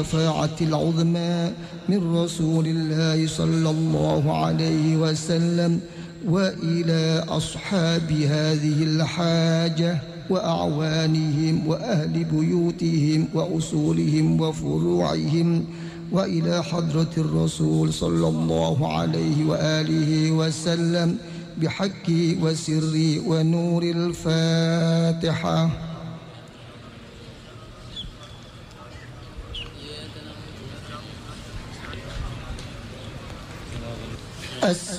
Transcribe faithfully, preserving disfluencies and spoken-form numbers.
الشفاعة العظمى من رسول الله صلى الله عليه وسلم، وإلى أصحاب هذه الحاجة وأعوانهم وأهل بيوتهم وأصولهم وفروعهم، وإلى حضرة الرسول صلى الله عليه وآله وسلم بحق وسر ونور الفاتحة.